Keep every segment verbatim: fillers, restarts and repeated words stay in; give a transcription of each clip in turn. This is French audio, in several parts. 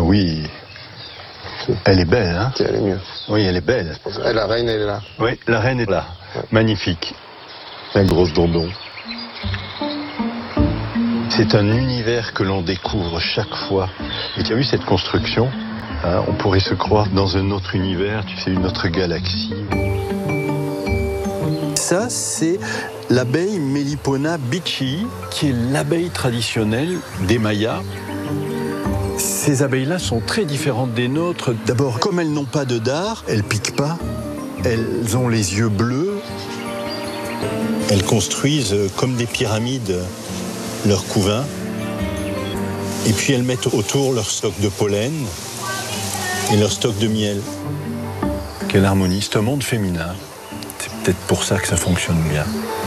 oui. Elle est belle, hein? Elle est mieux. Oui, elle est belle. Et la reine, elle est là. Oui, la reine est là. Ouais. Magnifique. La grosse dondon. C'est un univers que l'on découvre chaque fois. Et tu as vu cette construction, hein? On pourrait se croire dans un autre univers, tu sais, une autre galaxie. Ça, c'est l'abeille Melipona bichii, qui est l'abeille traditionnelle des Mayas. Ces abeilles-là sont très différentes des nôtres. D'abord, comme elles n'ont pas de dard, elles piquent pas. Elles ont les yeux bleus. Elles construisent comme des pyramides leur couvain. Et puis elles mettent autour leur stock de pollen et leur stock de miel. Quelle harmonie, c'est un monde féminin. C'est peut-être pour ça que ça fonctionne bien.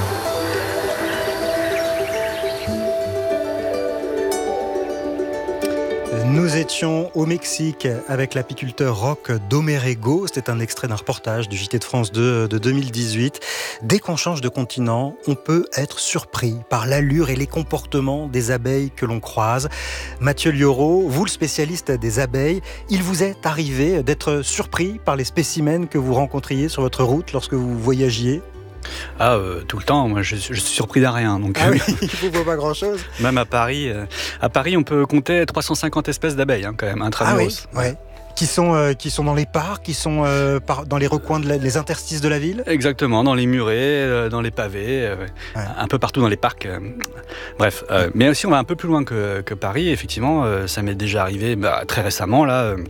Nous étions au Mexique avec l'apiculteur Roch Domerego. C'était un extrait d'un reportage du J T de France deux de deux mille dix-huit. Dès qu'on change de continent, on peut être surpris par l'allure et les comportements des abeilles que l'on croise. Mathieu Liauraud, vous le spécialiste des abeilles, il vous est arrivé d'être surpris par les spécimens que vous rencontriez sur votre route lorsque vous voyagiez ? Ah, euh, tout le temps, moi je, je suis surpris d'un rien. Donc, ah oui, il ne vous voit pas grand-chose. Même à Paris, euh, à Paris, on peut compter trois cent cinquante espèces d'abeilles, hein, quand même, intramuros. Ah oui, ouais. Qui sont, euh, qui sont dans les parcs, qui sont euh, par, dans les recoins, de la, les interstices de la ville ? Exactement, dans les murets, euh, dans les pavés, euh, ouais. Un peu partout dans les parcs. Euh, bref, euh, mais aussi on va un peu plus loin que, que Paris, effectivement, euh, ça m'est déjà arrivé bah, très récemment, là... Euh,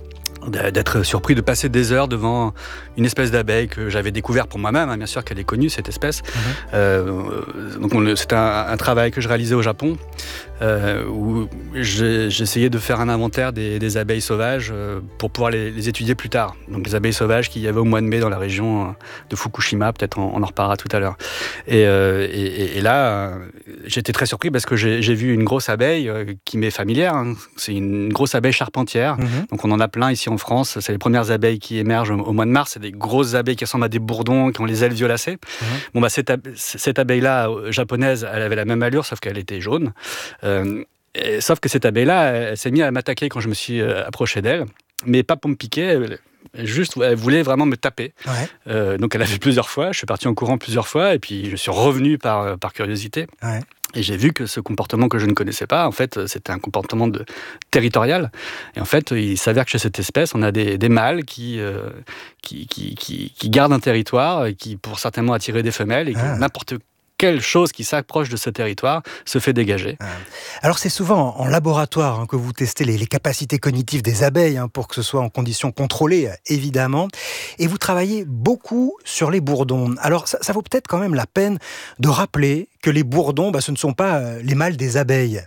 d'être surpris de passer des heures devant une espèce d'abeille que j'avais découvert pour moi-même, hein, bien sûr qu'elle est connue cette espèce. Mmh. Euh, donc c'était un, un travail que je réalisais au Japon euh, où j'ai, j'essayais de faire un inventaire des, des abeilles sauvages euh, pour pouvoir les, les étudier plus tard. Donc les abeilles sauvages qu'il y avait au mois de mai dans la région de Fukushima, peut-être on, on en reparlera tout à l'heure. Et, euh, et, et là, euh, j'étais très surpris parce que j'ai, j'ai vu une grosse abeille euh, qui m'est familière. Hein. C'est une grosse abeille charpentière. Mmh. Donc on en a plein ici en France. C'est les premières abeilles qui émergent au, au mois de mars. C'est des grosses abeilles qui ressemblent à des bourdons, qui ont les ailes violacées. Mmh. Bon, bah, cette, cette abeille-là, japonaise, elle avait la même allure, sauf qu'elle était jaune. Euh, et, sauf que cette abeille-là, elle, elle s'est mise à m'attaquer quand je me suis euh, approché d'elle. Mais pas pour me piquer, elle, juste, elle voulait vraiment me taper. Ouais. Euh, donc elle a fait plusieurs fois. Je suis parti en courant plusieurs fois. Et puis je suis revenu par, par curiosité. Ouais. Et j'ai vu que ce comportement que je ne connaissais pas, en fait, c'était un comportement de, territorial. Et en fait, il s'avère que chez cette espèce, on a des, des mâles qui, euh, qui, qui, qui, qui gardent un territoire, et qui, pour certainement attirer des femelles, et que ah. n'importe quelle chose qui s'approche de ce territoire se fait dégager. Alors c'est souvent en laboratoire hein, que vous testez les, les capacités cognitives des abeilles, hein, pour que ce soit en conditions contrôlées, évidemment. Et vous travaillez beaucoup sur les bourdons. Alors ça, ça vaut peut-être quand même la peine de rappeler que les bourdons, bah, ce ne sont pas euh, les mâles des abeilles.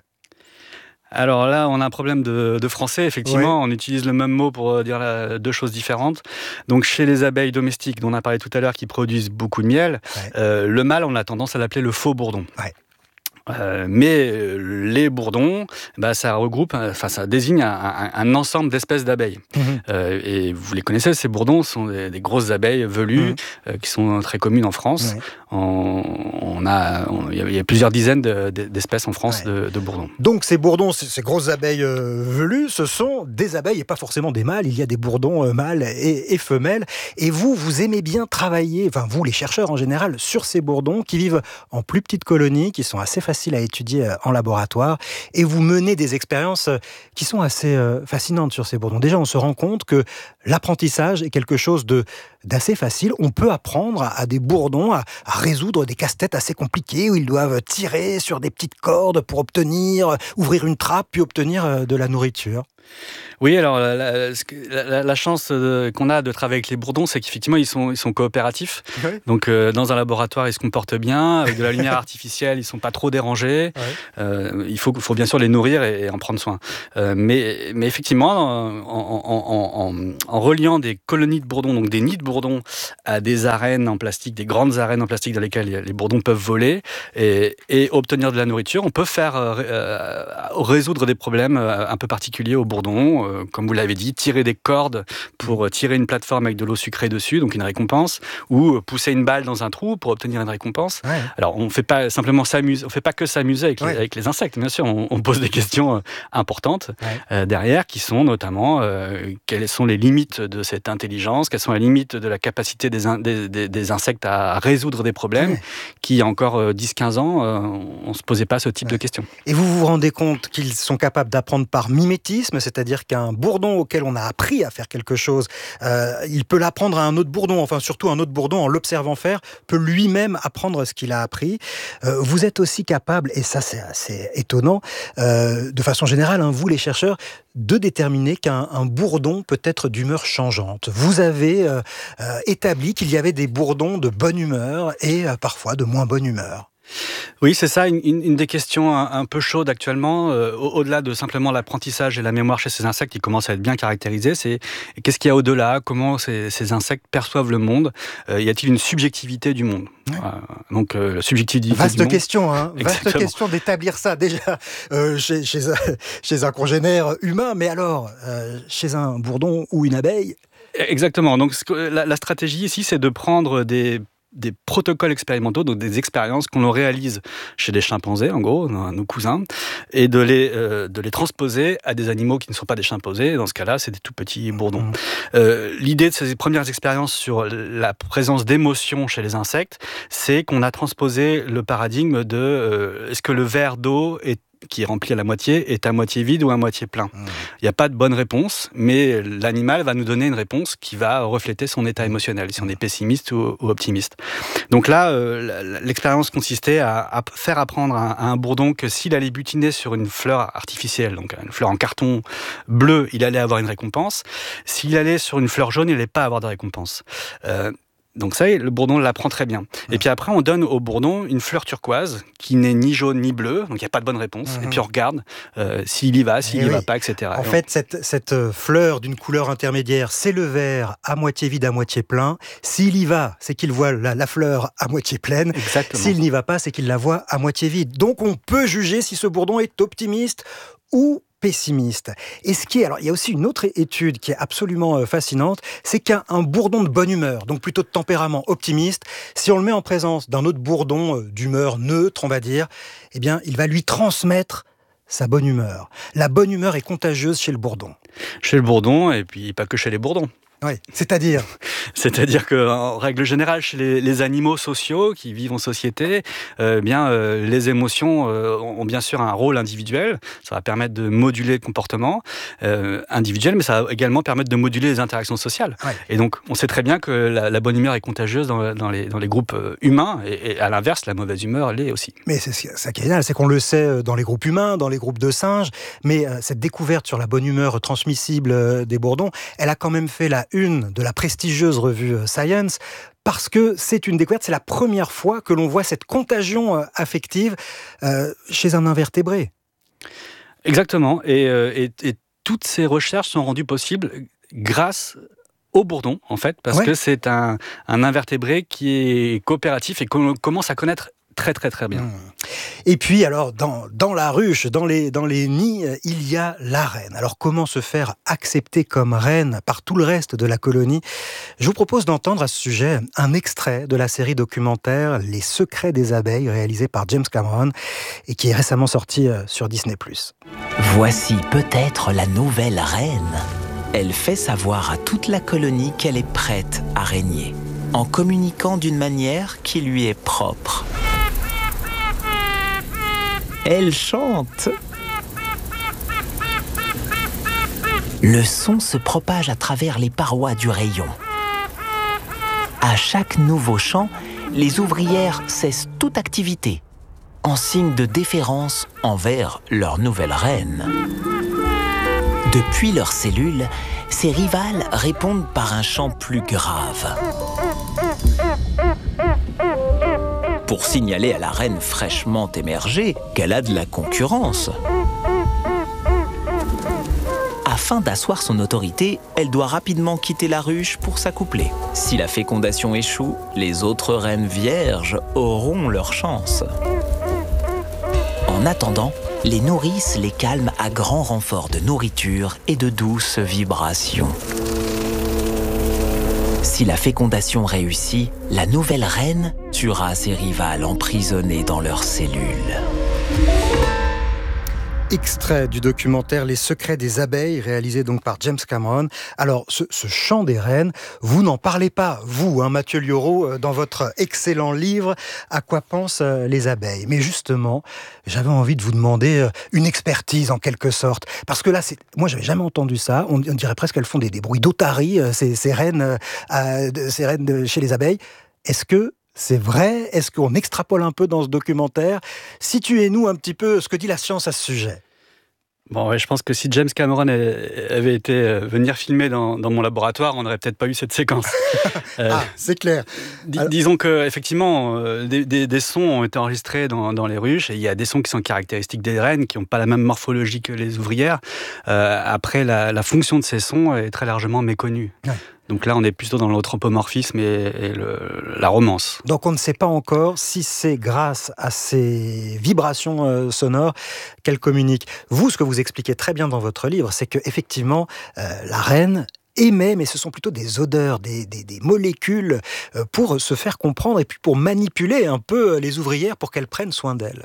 Alors là, on a un problème de, de français, effectivement. Ouais. On utilise le même mot pour dire la, deux choses différentes. Donc, chez les abeilles domestiques, dont on a parlé tout à l'heure, qui produisent beaucoup de miel, ouais. euh, le mâle, on a tendance à l'appeler le faux bourdon. Ouais. Euh, mais euh, les bourdons, bah, ça regroupe, enfin ça désigne un, un, un ensemble d'espèces d'abeilles. Mmh. Euh, et vous les connaissez, ces bourdons sont des, des grosses abeilles velues mmh. euh, qui sont très communes en France. Ouais. On, on a, il y, y a plusieurs dizaines de, de, d'espèces en France ouais. de, de bourdons. Donc ces bourdons, ces, ces grosses abeilles euh, velues, ce sont des abeilles et pas forcément des mâles. Il y a des bourdons euh, mâles et, et femelles. Et vous, vous aimez bien travailler, enfin vous les chercheurs en général, sur ces bourdons qui vivent en plus petites colonies, qui sont assez faciles à étudier en laboratoire, et vous menez des expériences qui sont assez fascinantes sur ces bourdons. Déjà, on se rend compte que l'apprentissage est quelque chose de, d'assez facile. On peut apprendre à des bourdons à, à résoudre des casse-têtes assez compliqués où ils doivent tirer sur des petites cordes pour obtenir, ouvrir une trappe, puis obtenir de la nourriture. Oui, alors la, la, la, la chance qu'on a de travailler avec les bourdons, c'est qu'effectivement ils sont, ils sont coopératifs. Oui. Donc euh, dans un laboratoire, ils se comportent bien, avec de la lumière artificielle, ils sont pas trop dérangés. Oui. Euh, il faut, faut bien sûr les nourrir et, et en prendre soin. Euh, mais, mais effectivement, en, en, en, en, en reliant des colonies de bourdons, donc des nids de bourdons, à des arènes en plastique, des grandes arènes en plastique dans lesquelles les bourdons peuvent voler et, et obtenir de la nourriture, on peut faire euh, résoudre des problèmes un peu particuliers aux bourdons, euh, comme vous l'avez dit, tirer des cordes pour tirer une plateforme avec de l'eau sucrée dessus, donc une récompense, ou pousser une balle dans un trou pour obtenir une récompense. Ouais. Alors on fait pas simplement s'amuser, on fait pas que s'amuser avec, ouais. les, avec les insectes, bien sûr, on, on pose des questions importantes ouais. euh, derrière, qui sont notamment euh, quelles sont les limites de cette intelligence, quelles sont les limites de la capacité des, in, des, des, des insectes à résoudre des problèmes, ouais. qui il y a encore dix quinze ans, euh, on se posait pas ce type ouais. de questions. Et vous vous rendez compte qu'ils sont capables d'apprendre par mimétisme, c'est-à-dire qu'un bourdon auquel on a appris à faire quelque chose, euh, il peut l'apprendre à un autre bourdon, enfin surtout un autre bourdon en l'observant faire, peut lui-même apprendre ce qu'il a appris. Euh, vous êtes aussi capable, et ça c'est assez étonnant, euh, de façon générale, hein, vous les chercheurs, de déterminer qu'un un bourdon peut être d'humeur changeante. Vous avez euh, euh, établi qu'il y avait des bourdons de bonne humeur et euh, parfois de moins bonne humeur. Oui, c'est ça, une, une des questions un, un peu chaudes actuellement, euh, au-delà de simplement l'apprentissage et la mémoire chez ces insectes qui commencent à être bien caractérisés, c'est qu'est-ce qu'il y a au-delà, comment ces, ces insectes perçoivent le monde, euh, y a-t-il une subjectivité du monde ? Ouais. euh, Donc, euh, la subjectivité Vaste du monde... question, hein, vaste question d'établir ça, déjà, euh, chez, chez, un, chez un congénère humain, mais alors, euh, chez un bourdon ou une abeille ? Exactement, donc la, la stratégie ici, c'est de prendre des... des protocoles expérimentaux, donc des expériences qu'on réalise chez des chimpanzés, en gros, nos cousins, et de les, euh, de les transposer à des animaux qui ne sont pas des chimpanzés. Dans ce cas-là, c'est des tout petits bourdons. Mmh. Euh, l'idée de ces premières expériences sur la présence d'émotions chez les insectes, c'est qu'on a transposé le paradigme de euh, est-ce que le verre d'eau est qui est rempli à la moitié, est à moitié vide ou à moitié plein. Il mmh. n'y a pas de bonne réponse, mais l'animal va nous donner une réponse qui va refléter son état émotionnel, si on est pessimiste ou, ou optimiste. Donc là, euh, l'expérience consistait à, à faire apprendre à, à un bourdon que s'il allait butiner sur une fleur artificielle, donc une fleur en carton bleu, il allait avoir une récompense. S'il allait sur une fleur jaune, il n'allait pas avoir de récompense. Euh, Donc ça, le bourdon l'apprend très bien. Mmh. Et puis après, on donne au bourdon une fleur turquoise qui n'est ni jaune ni bleue, donc il n'y a pas de bonne réponse. Mmh. Et puis on regarde euh, s'il y va, s'il n'y oui. va pas, et cetera. En fait, on... cette, cette fleur d'une couleur intermédiaire, c'est le verre à moitié vide, à moitié plein. S'il y va, c'est qu'il voit la, la fleur à moitié pleine. Exactement. S'il n'y va pas, c'est qu'il la voit à moitié vide. Donc on peut juger si ce bourdon est optimiste ou pessimiste. Et ce qui est, alors il y a aussi une autre étude qui est absolument fascinante, c'est qu'un un bourdon de bonne humeur, donc plutôt de tempérament optimiste, si on le met en présence d'un autre bourdon d'humeur neutre, on va dire, eh bien il va lui transmettre sa bonne humeur. La bonne humeur est contagieuse chez le bourdon. Chez le bourdon, et puis pas que chez les bourdons. Oui, c'est-à-dire C'est-à-dire qu'en règle générale, chez les, les animaux sociaux qui vivent en société, euh, bien, euh, les émotions euh, ont bien sûr un rôle individuel. Ça va permettre de moduler le comportement euh, individuel, mais ça va également permettre de moduler les interactions sociales. Ouais. Et donc, on sait très bien que la, la bonne humeur est contagieuse dans, dans, les, dans les groupes humains, et, et à l'inverse, la mauvaise humeur l'est aussi. Mais c'est ça qui est génial, c'est qu'on le sait dans les groupes humains, dans les groupes de singes, mais euh, cette découverte sur la bonne humeur transmissible euh, des bourdons, elle a quand même fait la une de la prestigieuse revue Science, parce que c'est une découverte, c'est la première fois que l'on voit cette contagion affective euh, chez un invertébré. Exactement, et, et, et toutes ces recherches sont rendues possibles grâce au bourdon, en fait, parce ouais. que c'est un, un invertébré qui est coopératif et qu'on commence à connaître très très très bien. Et puis alors dans, dans la ruche, dans les, dans les nids, il y a la reine. Alors comment se faire accepter comme reine par tout le reste de la colonie ? Je vous propose d'entendre à ce sujet un extrait de la série documentaire Les secrets des abeilles, réalisée par James Cameron et qui est récemment sorti sur Disney plus. Voici peut-être la nouvelle reine. Elle fait savoir à toute la colonie qu'elle est prête à régner, en communiquant d'une manière qui lui est propre. Elle chante. Le son se propage à travers les parois du rayon. À chaque nouveau chant, les ouvrières cessent toute activité, en signe de déférence envers leur nouvelle reine. Depuis leur cellule, ses rivales répondent par un chant plus grave, pour signaler à la reine fraîchement émergée qu'elle a de la concurrence. Afin d'asseoir son autorité, elle doit rapidement quitter la ruche pour s'accoupler. Si la fécondation échoue, les autres reines vierges auront leur chance. En attendant, les nourrices les calment à grand renfort de nourriture et de douces vibrations. Si la fécondation réussit, la nouvelle reine tuera ses rivales emprisonnées dans leurs cellules. Extrait du documentaire Les secrets des abeilles, réalisé donc par James Cameron. Alors, ce, ce chant des reines, vous n'en parlez pas, vous, hein, Mathieu Liauraud, dans votre excellent livre « À quoi pensent les abeilles ». Mais justement, j'avais envie de vous demander une expertise en quelque sorte. Parce que là, c'est, moi, j'avais jamais entendu ça. On, on dirait presque qu'elles font des, des bruits d'otarie, ces, ces reines, euh, ces reines de, chez les abeilles. Est-ce que c'est vrai? Est-ce qu'on extrapole un peu dans ce documentaire? Situez-nous un petit peu ce que dit la science à ce sujet. Bon, ouais, je pense que si James Cameron avait été euh, venir filmer dans, dans mon laboratoire, on n'aurait peut-être pas eu cette séquence. euh, ah, c'est clair. Dis, disons qu'effectivement, euh, des, des, des sons ont été enregistrés dans, dans les ruches, et il y a des sons qui sont caractéristiques des reines, qui n'ont pas la même morphologie que les ouvrières. Euh, après, la, la fonction de ces sons est très largement méconnue. Ouais. Donc là, on est plutôt dans l'anthropomorphisme et, et le, la romance. Donc on ne sait pas encore si c'est grâce à ces vibrations euh, sonores qu'elle communique. Vous, ce que vous expliquez très bien dans votre livre, c'est qu'effectivement, euh, la reine émet, mais ce sont plutôt des odeurs, des, des, des molécules euh, pour se faire comprendre et puis pour manipuler un peu les ouvrières pour qu'elles prennent soin d'elles.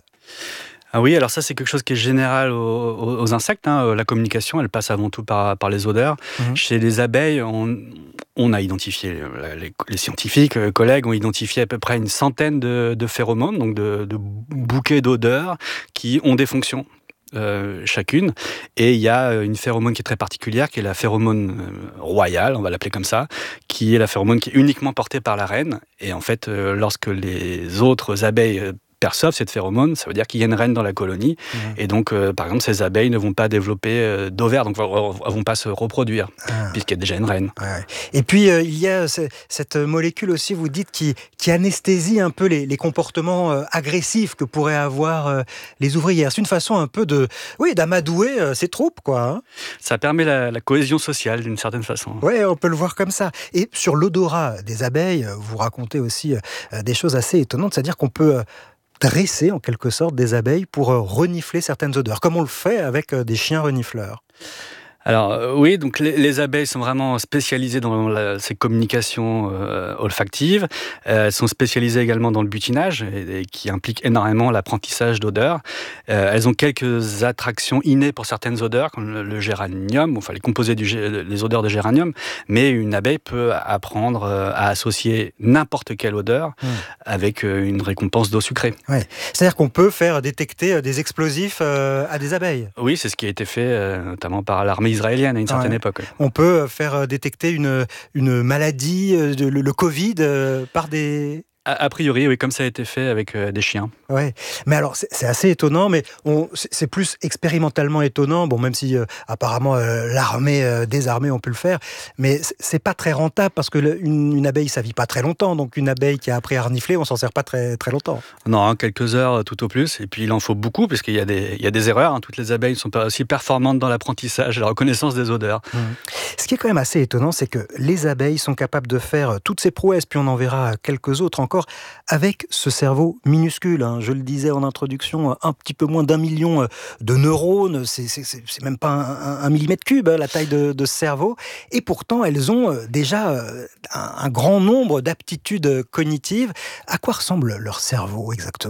Ah oui, alors ça c'est quelque chose qui est général aux, aux, aux insectes. Hein. La communication, elle passe avant tout par, par les odeurs. Mmh. Chez les abeilles, on, on a identifié, les, les scientifiques, les collègues ont identifié à peu près une centaine de, de phéromones, donc de, de bouquets d'odeurs qui ont des fonctions. Euh, chacune, et il y a une phéromone qui est très particulière, qui est la phéromone euh, royale, on va l'appeler comme ça, qui est la phéromone qui est uniquement portée par la reine, et en fait, euh, lorsque les autres abeilles euh, perçoivent cette phéromone, ça veut dire qu'il y a une reine dans la colonie, mmh. et donc, euh, par exemple, ces abeilles ne vont pas développer euh, d'ovaires, donc elles ne vont pas se reproduire, ah. puisqu'il y a déjà une reine. Ouais. Et puis, euh, il y a c- cette molécule aussi, vous dites, qui, qui anesthésie un peu les, les comportements euh, agressifs que pourraient avoir euh, les ouvrières. C'est une façon un peu de, oui, d'amadouer euh, ces troupes, quoi. Hein. Ça permet la, la cohésion sociale, d'une certaine façon. Oui, on peut le voir comme ça. Et sur l'odorat des abeilles, vous racontez aussi euh, des choses assez étonnantes, c'est-à-dire qu'on peut... Euh, dresser en quelque sorte des abeilles pour renifler certaines odeurs, comme on le fait avec des chiens renifleurs. Alors euh, oui, donc les, les abeilles sont vraiment spécialisées dans la, ces communications euh, olfactives. Euh, elles sont spécialisées également dans le butinage, et, et qui implique énormément l'apprentissage d'odeurs. Euh, elles ont quelques attractions innées pour certaines odeurs, comme le, le géranium, enfin les composés du les odeurs de géranium. Mais une abeille peut apprendre à associer n'importe quelle odeur mmh. avec une récompense d'eau sucrée. Ouais. C'est-à-dire qu'on peut faire détecter des explosifs euh, à des abeilles. Oui, c'est ce qui a été fait euh, notamment par l'armée israélienne à une certaine ouais. époque. Oui. On peut faire détecter une, une maladie, le, le Covid, par des... A, a priori, oui, comme ça a été fait avec euh, des chiens. Ouais, mais alors c'est, c'est assez étonnant, mais on, c'est, c'est plus expérimentalement étonnant. Bon, même si euh, apparemment euh, l'armée, euh, des armées ont pu le faire, mais c'est, c'est pas très rentable parce que le, une, une abeille, ça vit pas très longtemps. Donc une abeille qui a appris à renifler, on s'en sert pas très très longtemps. Non, hein, quelques heures tout au plus. Et puis il en faut beaucoup parce qu'il y a des il y a des erreurs. Hein. Toutes les abeilles ne sont pas aussi performantes dans l'apprentissage et la reconnaissance des odeurs. Mmh. Ce qui est quand même assez étonnant, c'est que les abeilles sont capables de faire toutes ces prouesses, puis on en verra quelques autres encore, avec ce cerveau minuscule. Hein. Je le disais en introduction, un petit peu moins d'un million de neurones, c'est, c'est, c'est même pas un, un millimètre cube, hein, la taille de, de ce cerveau. Et pourtant, elles ont déjà un, un grand nombre d'aptitudes cognitives. À quoi ressemble leur cerveau exactement ?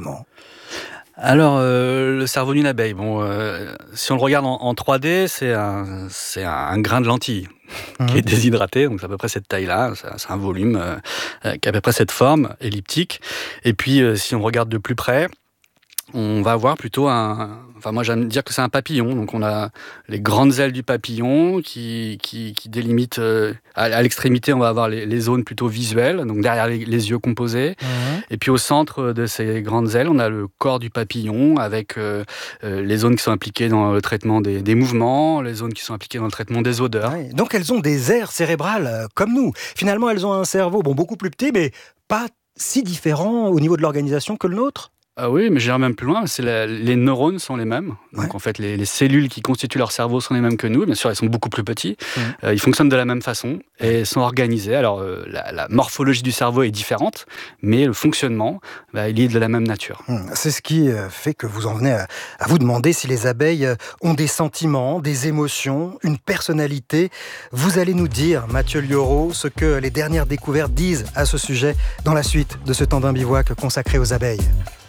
Alors, euh, le cerveau d'une abeille, bon, euh, si on le regarde en, en trois D, c'est un, c'est un grain de lentilles mmh. qui est déshydraté, donc c'est à peu près cette taille-là, c'est, c'est un volume euh, qui a à peu près cette forme elliptique. Et puis, euh, si on regarde de plus près, on va avoir plutôt un... Enfin, moi, j'aime dire que c'est un papillon. Donc, on a les grandes ailes du papillon qui, qui, qui délimitent... Euh, à, à l'extrémité, on va avoir les, les zones plutôt visuelles, donc derrière les, les yeux composés. Mmh. Et puis, au centre de ces grandes ailes, on a le corps du papillon avec euh, euh, les zones qui sont impliquées dans le traitement des, des mouvements, les zones qui sont impliquées dans le traitement des odeurs. Ouais, donc, elles ont des aires cérébrales euh, comme nous. Finalement, elles ont un cerveau bon, beaucoup plus petit, mais pas si différent au niveau de l'organisation que le nôtre. Ah oui, mais j'irai même plus loin, c'est la, les neurones sont les mêmes. Donc ouais. en fait, les, les cellules qui constituent leur cerveau sont les mêmes que nous. Bien sûr, elles sont beaucoup plus petits. Mmh. Euh, ils fonctionnent de la même façon et sont organisés. Alors, euh, la, la morphologie du cerveau est différente, mais le fonctionnement, bah, il est de la même nature. Mmh. C'est ce qui fait que vous en venez à, à vous demander si les abeilles ont des sentiments, des émotions, une personnalité. Vous allez nous dire, Mathieu Liauraud, ce que les dernières découvertes disent à ce sujet dans la suite de ce temps d'un bivouac consacré aux abeilles.